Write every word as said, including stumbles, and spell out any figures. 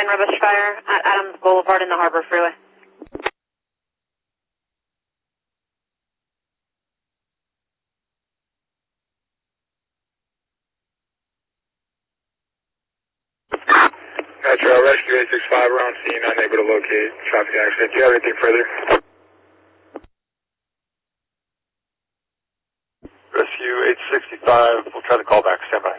ten rubbish fire at Adams Boulevard in the Harbor Freeway. Metro, Rescue eight six five, we're on scene, unable to locate traffic accident. Do you have anything further? Rescue eight sixty-five, we'll try to call back, stand by.